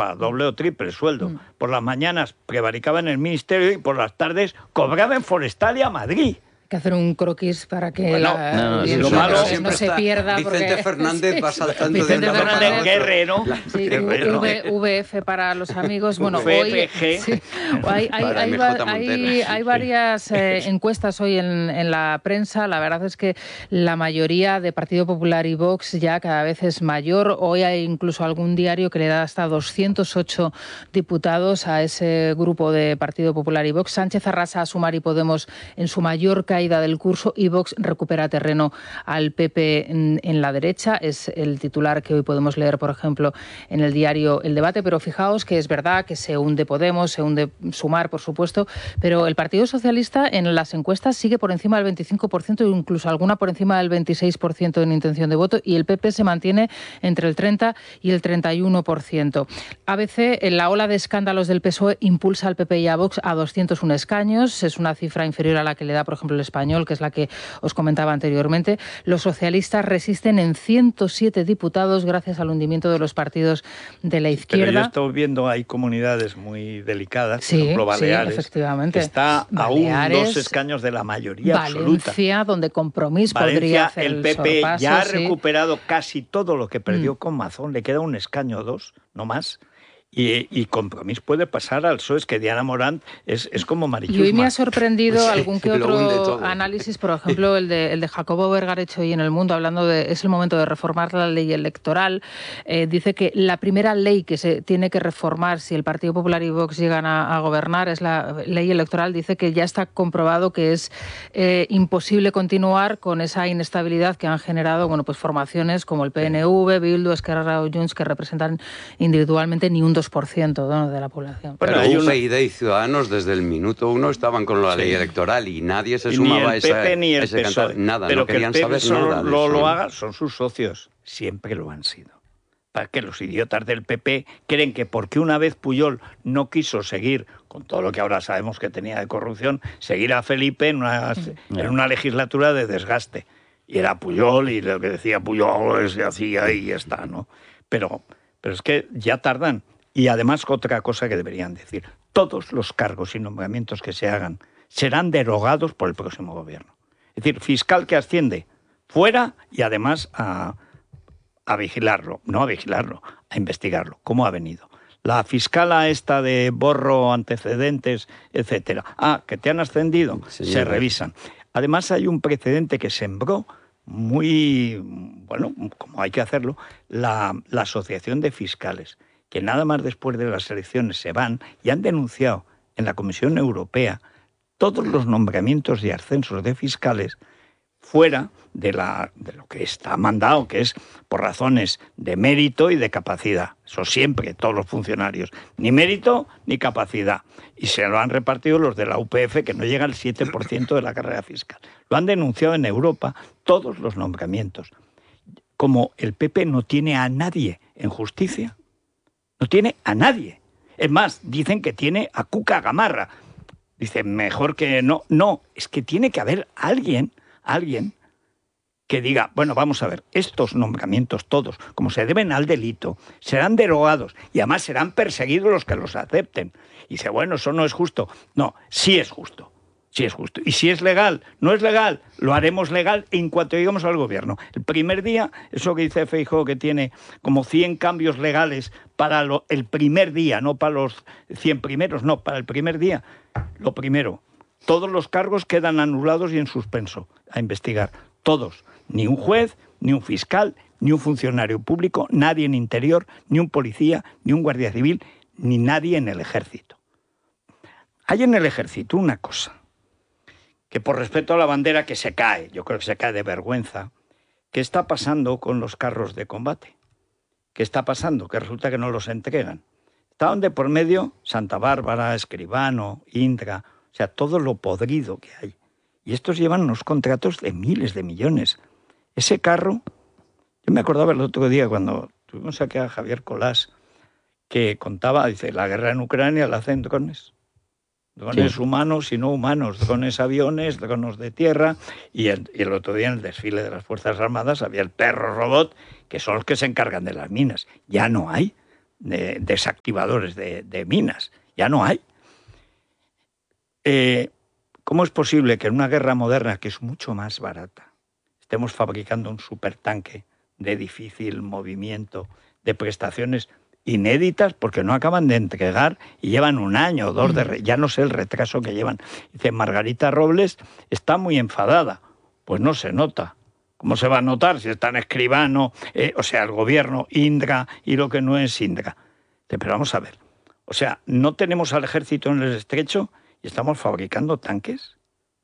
para doble o triple sueldo. Por las mañanas prevaricaba en el ministerio y por las tardes cobraba en Forestalia Madrid. Que hacer un croquis para que Bueno, lo malo no se pierda. Vicente porque, Fernández va saltando Vicente de Fernández, Guerrero. Sí, Guerrero. VF para los amigos. Bueno, hoy sí, hay varias encuestas hoy en la prensa. La verdad es que la mayoría de Partido Popular y Vox ya cada vez es mayor. Hoy hay incluso algún diario que le da hasta 208 diputados a ese grupo de Partido Popular y Vox. Sánchez arrasa a Sumar y Podemos en su mayor caída del curso y Vox recupera terreno al PP en la derecha. Es el titular que hoy podemos leer, por ejemplo, en el diario El Debate, pero fijaos que es verdad que se hunde Podemos, se hunde Sumar, por supuesto, pero el Partido Socialista en las encuestas sigue por encima del 25%, incluso alguna por encima del 26% en intención de voto, y el PP se mantiene entre el 30 y el 31%. ABC, en la ola de escándalos del PSOE, impulsa al PP y a Vox a 201 escaños. Es una cifra inferior a la que le da, por ejemplo, el Español, que es la que os comentaba anteriormente. Los socialistas resisten en 107 diputados gracias al hundimiento de los partidos de la izquierda. Pero yo estoy viendo, hay comunidades muy delicadas, sí, por ejemplo, Baleares, sí, efectivamente. Que está Baleares, aún 2 escaños de la mayoría Valencia, absoluta. donde Compromís Valencia, podría hacer el PP sorpaso, ya ha sí. recuperado casi todo lo que perdió con Mazón, le queda un escaño o 2, no más. Y Compromís puede pasar al PSOE, es que Diana Morant es como Marichusma. Y hoy me ha sorprendido algún que lo hunde otro todo. análisis, por ejemplo, el de Jacobo Vergarecho hoy en El Mundo, hablando de es el momento de reformar la ley electoral. Dice que la primera ley que se tiene que reformar si el Partido Popular y Vox llegan a gobernar es la ley electoral. Dice que ya está comprobado que es imposible continuar con esa inestabilidad que han generado pues formaciones como el PNV, Bildu, Esquerra o Junts, que representan individualmente ni un 2%, ¿no?, de la población. Pero UPyD y Ciudadanos desde el minuto 1 estaban con la ley electoral y nadie se sumaba a ese cantar. Ni el PSOE. Nada, pero no querían que el PP saber nada. lo haga, son sus socios. Siempre lo han sido. Para que los idiotas del PP creen que porque una vez Pujol no quiso seguir, con todo lo que ahora sabemos que tenía de corrupción, seguir a Felipe en una legislatura de desgaste. Y era Pujol, y lo que decía Pujol se hacía y ya está, ¿no? Pero es que ya tardan. Y además, otra cosa que deberían decir, todos los cargos y nombramientos que se hagan serán derogados por el próximo gobierno. Es decir, fiscal que asciende fuera y además a vigilarlo, no a vigilarlo, a investigarlo, cómo ha venido. La fiscala esta de borro antecedentes, etcétera. Que te han ascendido, se revisan. Además, hay un precedente que sembró muy, bueno, como hay que hacerlo, la Asociación de Fiscales, que nada más después de las elecciones se van y han denunciado en la Comisión Europea todos los nombramientos y ascensos de fiscales fuera de lo que está mandado, que es por razones de mérito y de capacidad. Eso siempre, todos los funcionarios. Ni mérito ni capacidad. Y se lo han repartido los de la UPF, que no llega al 7% de la carrera fiscal. Lo han denunciado en Europa todos los nombramientos. Como el PP no tiene a nadie en justicia, no tiene a nadie. Es más, dicen que tiene a Cuca Gamarra. Dicen, mejor que no. No, es que tiene que haber alguien que diga, bueno, vamos a ver, estos nombramientos todos, como se deben al delito, serán derogados y además serán perseguidos los que los acepten. Y dice, bueno, eso no es justo. No, sí es justo. Sí es justo. Y si es legal, no es legal, lo haremos legal en cuanto lleguemos al gobierno. El primer día, eso que dice Feijóo, que tiene como 100 cambios legales para el primer día, no para los 100 primeros, no, para el primer día. Lo primero, todos los cargos quedan anulados y en suspenso a investigar. Todos. Ni un juez, ni un fiscal, ni un funcionario público, nadie en interior, ni un policía, ni un guardia civil, ni nadie en el ejército. Hay en el ejército una cosa, que por respeto a la bandera que se cae, yo creo que se cae de vergüenza, ¿qué está pasando con los carros de combate? ¿Qué está pasando? Que resulta que no los entregan. Estaban de por medio Santa Bárbara, Escribano, Indra, o sea, todo lo podrido que hay. Y estos llevan unos contratos de miles de millones. Ese carro, yo me acordaba el otro día cuando tuvimos aquí a Javier Colás, que contaba, dice, la guerra en Ucrania la hacen drones. Drones humanos y no humanos, drones aviones, drones de tierra, y el otro día en el desfile de las Fuerzas Armadas había el perro robot, que son los que se encargan de las minas. Ya no hay. desactivadores de minas. Ya no hay. ¿Cómo es posible que en una guerra moderna, que es mucho más barata, estemos fabricando un supertanque de difícil movimiento, de prestaciones inéditas, porque no acaban de entregar y llevan 1 año o 2 ya no sé el retraso que llevan? Dice, Margarita Robles está muy enfadada. Pues no se nota. ¿Cómo se va a notar si está en Escribano, o sea, el gobierno, Indra y lo que no es Indra? Pero vamos a ver. O sea, no tenemos al ejército en el estrecho y estamos fabricando tanques.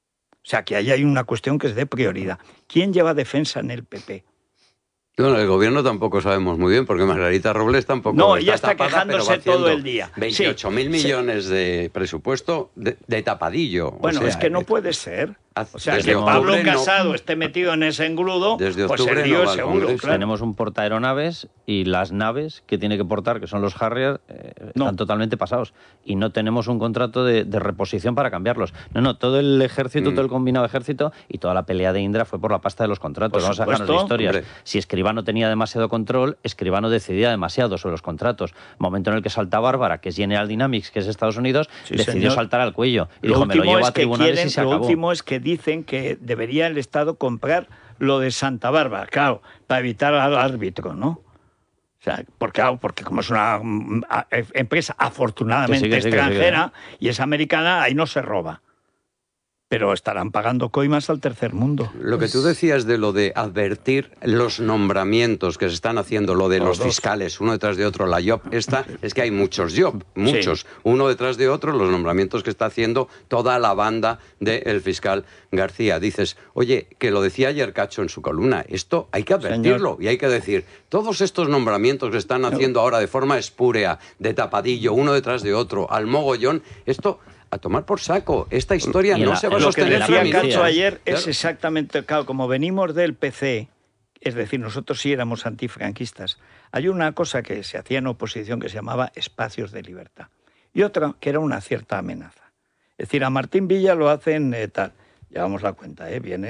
O sea, que ahí hay una cuestión que es de prioridad. ¿Quién lleva defensa en el PP? Bueno, el gobierno tampoco sabemos muy bien, porque Margarita Robles tampoco no, ella está quejándose todo el día. 28.000 millones de presupuesto de tapadillo. Bueno, o sea, es que no puede ser. O sea, que Pablo Casado esté metido en ese engrudo, pues el lío es seguro. Claro. Tenemos un portaaeronaves y las naves que tiene que portar, que son los Harrier, están totalmente pasados. Y no tenemos un contrato de reposición para cambiarlos. No, todo el ejército, todo el combinado ejército y toda la pelea de Indra fue por la pasta de los contratos. Vamos a sacarnos de historias. Hombre. Si Escribano tenía demasiado control, Escribano decidía demasiado sobre los contratos. Momento en el que salta Bárbara, que es General Dynamics, que es Estados Unidos, decidió saltar al cuello. Y dijo, me lo llevo a tribunales y se acabó. Lo último es que dicen que debería el Estado comprar lo de Santa Bárbara, claro, para evitar al árbitro, ¿no? O sea, porque como es una empresa afortunadamente extranjera y es americana, ahí no se roba. Pero estarán pagando coimas al tercer mundo. Lo que tú decías de lo de advertir los nombramientos que se están haciendo, lo de los fiscales, uno detrás de otro, la job esta, es que hay muchos job, muchos, uno detrás de otro, los nombramientos que está haciendo toda la banda del fiscal García. Dices, oye, que lo decía ayer Cacho en su columna, esto hay que advertirlo y hay que decir, todos estos nombramientos que se están haciendo ahora de forma espúrea, de tapadillo, uno detrás de otro, al mogollón, esto... a tomar por saco. Esta historia no se va a sostener. Lo que decía Cacho ayer es exactamente, claro, como venimos del PC, es decir, nosotros sí éramos antifranquistas, hay una cosa que se hacía en oposición que se llamaba espacios de libertad y otra que era una cierta amenaza. Es decir, a Martín Villa lo hacen tal. Llevamos la cuenta,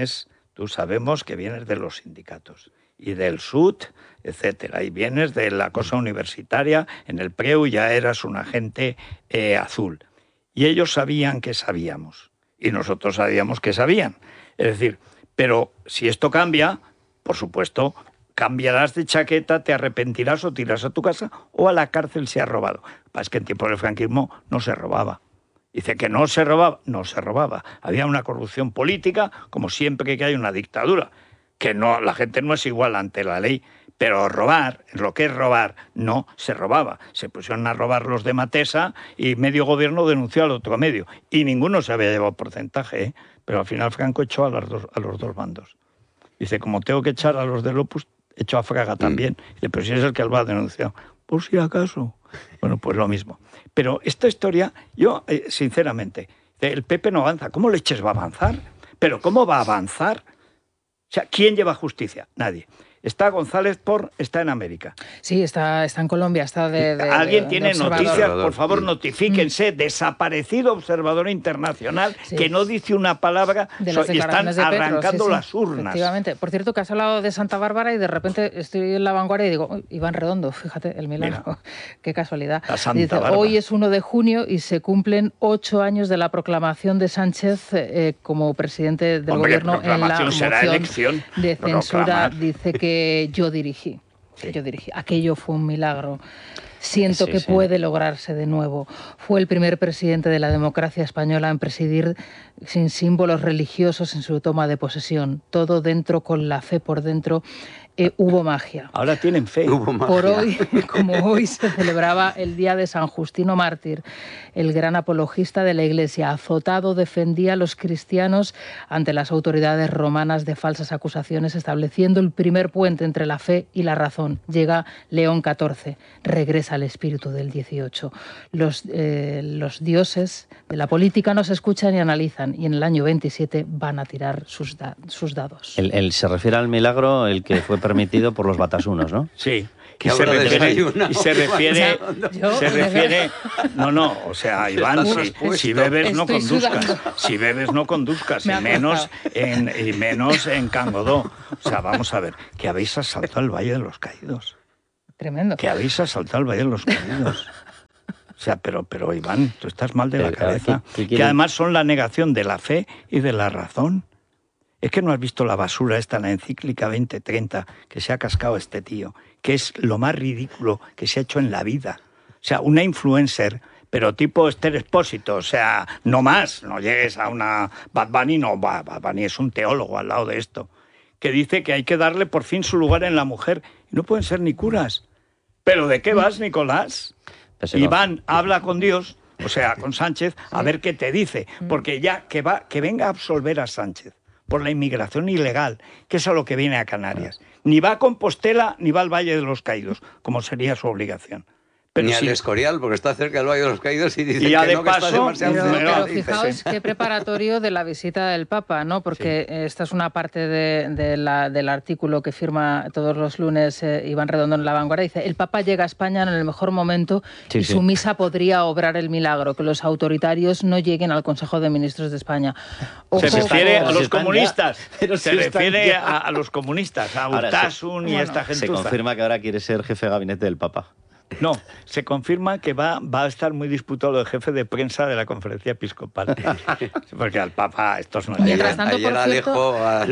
tú sabemos que vienes de los sindicatos y del SUT, etcétera, y vienes de la cosa universitaria, en el PREU ya eras un agente azul. Y ellos sabían que sabíamos, y nosotros sabíamos que sabían. Es decir, pero si esto cambia, por supuesto, cambiarás de chaqueta, te arrepentirás o tiras a tu casa o a la cárcel si has robado. Es que en tiempo del franquismo no se robaba. Dice que no se robaba. Había una corrupción política, como siempre que hay una dictadura, que no, la gente no es igual ante la ley. Pero robar, lo que es robar, no se robaba. Se pusieron a robar los de Matesa y medio gobierno denunció al otro medio. Y ninguno se había llevado porcentaje, pero al final Franco echó a los dos bandos. Dice, como tengo que echar a los del Opus, echo a Fraga también. Dice, pero si es el que lo ha denunciado. Por si acaso. Bueno, pues lo mismo. Pero esta historia, yo, sinceramente, el PP no avanza. ¿Cómo leches va a avanzar? ¿Pero cómo va a avanzar? O sea, ¿quién lleva justicia? Nadie. Está González está en América. Sí, está en Colombia. ¿Alguien tiene noticias? Por favor, notifíquense. Desaparecido observador internacional que no dice una palabra y están arrancando las urnas. Efectivamente. Por cierto, que has hablado de Santa Bárbara y de repente estoy en La Vanguardia y digo, Iván Redondo, fíjate, el milagro. Mira, qué casualidad. Dice, hoy es 1 de junio y se cumplen 8 años de la proclamación de Sánchez como presidente del gobierno en la moción de censura. Dice que yo dirigí. Aquello fue un milagro. Siento que puede lograrse de nuevo. Fue el primer presidente de la democracia española en presidir sin símbolos religiosos en su toma de posesión. Todo dentro, con la fe por dentro. Hubo magia. Ahora tienen fe. Por hoy, como hoy se celebraba el día de San Justino Mártir, el gran apologista de la Iglesia, azotado, defendía a los cristianos ante las autoridades romanas de falsas acusaciones, estableciendo el primer puente entre la fe y la razón. Llega León XIV, regresa el espíritu del XVIII. Los dioses de la política no se escuchan y analizan, y en el año 27 van a tirar sus dados. Se refiere al milagro, el que fue permitido por los batasunos, ¿no? Sí. Y se refiere... No, o sea, Iván, si bebes no conduzcas. Si bebes no conduzcas, y menos en Cangodó. O sea, vamos a ver, que habéis asaltado el Valle de los Caídos. Tremendo. Que habéis asaltado el Valle de los Caídos. O sea, pero Iván, tú estás mal de la cabeza. Que además son la negación de la fe y de la razón. Es que no has visto la basura esta, la encíclica 2030, que se ha cascado este tío, que es lo más ridículo que se ha hecho en la vida. O sea, una influencer, pero tipo Esther Expósito, o sea, no más, no llegues a una Bad Bunny, no, Bad Bunny es un teólogo al lado de esto, que dice que hay que darle por fin su lugar en la mujer. Y no pueden ser ni curas. ¿Pero de qué vas, Nicolás? Iván habla con Dios, o sea, con Sánchez, a ver qué te dice, porque ya que venga a absolver a Sánchez por la inmigración ilegal, que es a lo que viene a Canarias. Ni va a Compostela ni va al Valle de los Caídos, como sería su obligación. Pero ni al Escorial, porque está cerca del Valle de los Caídos y dicen que no, que está demasiado pero fijaos qué preparatorio de la visita del Papa, ¿no? Porque esta es una parte del artículo que firma todos los lunes Iván Redondo en La Vanguardia. Dice, el Papa llega a España en el mejor momento y su misa podría obrar el milagro, que los autoritarios no lleguen al Consejo de Ministros de España. Se refiere a los comunistas, se refiere a los comunistas, a Urtasun y a esta gente. Se confirma que ahora quiere ser jefe de gabinete del Papa. No, se confirma que va a estar muy disputado el jefe de prensa de la Conferencia Episcopal. Porque al Papa estos no llegan. Ayer Alejo, al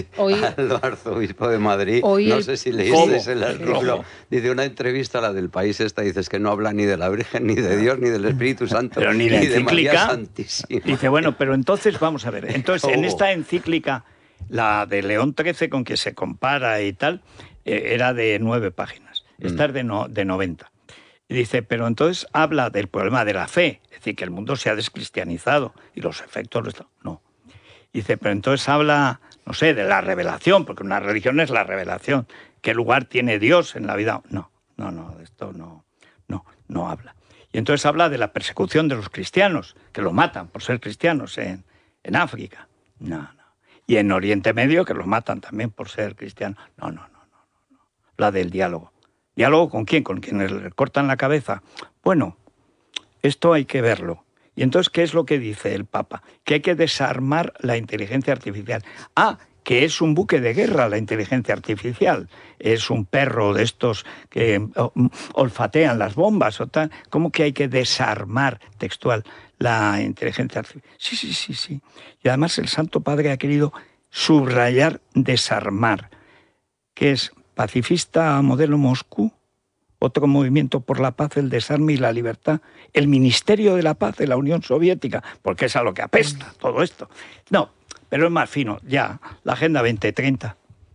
arzobispo de Madrid, no sé si leísteis el artículo, dice una entrevista a la del País esta, dices que no habla ni de la Virgen, ni de Dios, ni del Espíritu Santo, pero ni de María Santísima. Dice, bueno, pero entonces, vamos a ver, entonces en esta encíclica, la de León XIII, con que se compara y tal, era de 9 páginas. Esta es de 90. Y dice, pero entonces habla del problema de la fe, es decir, que el mundo se ha descristianizado y los efectos... No. Dice, pero entonces habla, no sé, de la revelación, porque una religión es la revelación. ¿Qué lugar tiene Dios en la vida? No, de esto no habla. Y entonces habla de la persecución de los cristianos, que lo matan por ser cristianos en África. No. Y en Oriente Medio, que los matan también por ser cristianos. No. Habla del diálogo. ¿Diálogo con quién? ¿Con quienes le cortan la cabeza? Bueno, esto hay que verlo. Y entonces, ¿qué es lo que dice el Papa? Que hay que desarmar la inteligencia artificial. Que es un buque de guerra la inteligencia artificial. Es un perro de estos que olfatean las bombas o tal. ¿Cómo que hay que desarmar, textual, la inteligencia artificial? Sí. Y además el Santo Padre ha querido subrayar desarmar, que es pacifista modelo Moscú, otro movimiento por la paz, el desarme y la libertad, el Ministerio de la Paz de la Unión Soviética, porque es a lo que apesta todo esto. No, pero es más fino, ya, la Agenda 2030.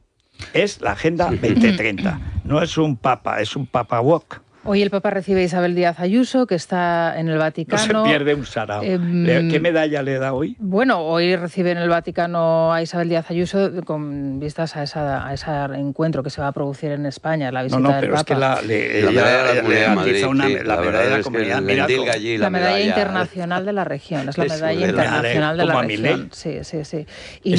Es la Agenda 2030, no es un papa, es un papa walk. Hoy el Papa recibe a Isabel Díaz Ayuso, que está en el Vaticano. No se pierde un sarao. ¿Qué medalla le da hoy? Bueno, hoy recibe en el Vaticano a Isabel Díaz Ayuso con vistas a ese encuentro que se va a producir en España, la visita del Papa. Es que la medalla de la Comunidad de Madrid, la medalla de la Comunidad. La medalla internacional de la región, es la medalla internacional de la región. Sí. Y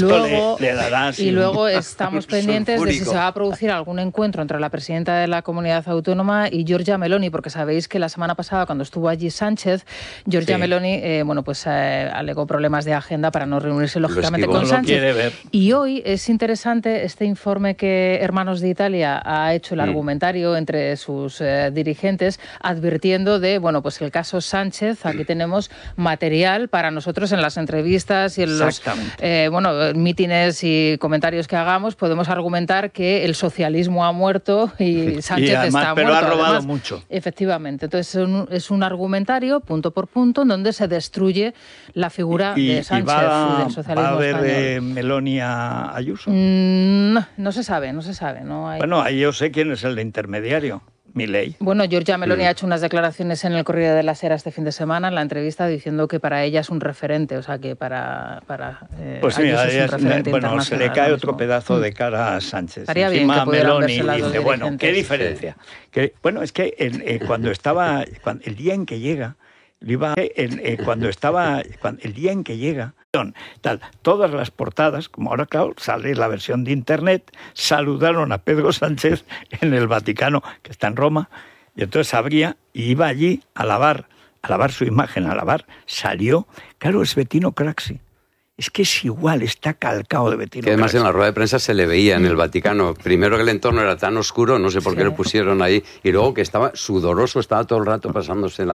luego estamos pendientes de si se va a producir algún encuentro entre la presidenta de la Comunidad Autónoma y Giorgia Meloni, porque sabéis que la semana pasada, cuando estuvo allí Sánchez, Giorgia Meloni alegó problemas de agenda para no reunirse lógicamente con Sánchez. Y hoy es interesante este informe que Hermanos de Italia ha hecho, el argumentario entre sus dirigentes, advirtiendo de, el caso Sánchez. Aquí tenemos material para nosotros en las entrevistas y en los mítines y comentarios que hagamos. Podemos argumentar que el socialismo ha muerto y Sánchez está muerto. Pero ha robado mucho. Efectivamente. Entonces es un argumentario, punto por punto, en donde se destruye la figura de Sánchez y del socialismo ¿Va a haber español. Meloni a Ayuso? No se sabe. No hay... Bueno, ahí yo sé quién es el intermediario. Milei. Bueno, Giorgia Meloni ha hecho unas declaraciones en el Corriere della Sera este fin de semana, en la entrevista, diciendo que para ella es un referente, o sea, que para pues mira, es un referente internacional. Se le cae otro pedazo de cara a Sánchez. Estaría bien que Meloni verse las dice, dos ¿qué diferencia? Que, es que cuando estaba, el día en que llega, el día en que llega, todas las portadas, como ahora, claro, sale la versión de internet, saludaron a Pedro Sánchez en el Vaticano, que está en Roma, y entonces abría y iba allí a lavar su imagen, salió, claro, es Bettino Craxi. Es que es igual, está calcado de Bettino Que además Craxi. en la rueda de prensa se le veía en el Vaticano. Primero que el entorno era tan oscuro, no sé por qué lo pusieron ahí, y luego que estaba sudoroso, estaba todo el rato pasándose la